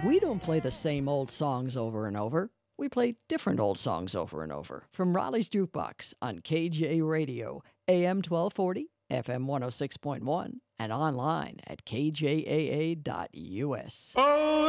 We don't play the same old songs over and over. We play different old songs over and over. From Raleigh's Jukebox on KJ Radio, AM 1240, FM 106.1, and online at kjaa.us. Oh,